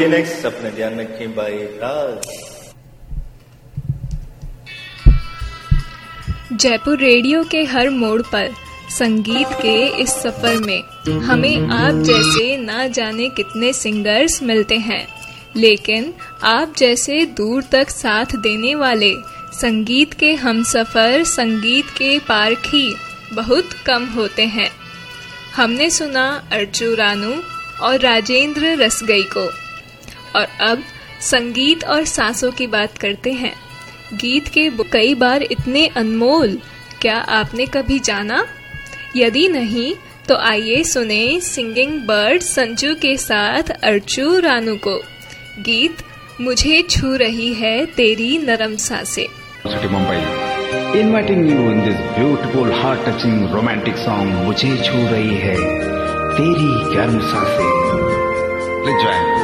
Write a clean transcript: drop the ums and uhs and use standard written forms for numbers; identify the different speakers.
Speaker 1: मिलिए नेक्स्ट। अपने ध्यान रखें, बाय। राज।
Speaker 2: जयपुर रेडियो के हर मोड़ पर संगीत के इस सफर में हमें आप जैसे ना जाने कितने सिंगर्स मिलते हैं, लेकिन आप जैसे दूर तक साथ देने वाले संगीत के हमसफर, संगीत के पारखी बहुत कम होते हैं। हमने सुना अर्चू रानू और राजेंद्र रसगई को, और अब संगीत और सांसों की बात करते हैं। गीत के कई बार इतने अनमोल, क्या आपने कभी जाना? यदि नहीं तो आइए सुने सिंगिंग बर्ड संजू के साथ अर्चू रानू को। गीत मुझे छू रही है तेरी नरम सांसें।
Speaker 3: City, Mumbai, inviting you in this beautiful, heart-touching, romantic song, मुझे छू रही है तेरी गर्म सांसें। Please join.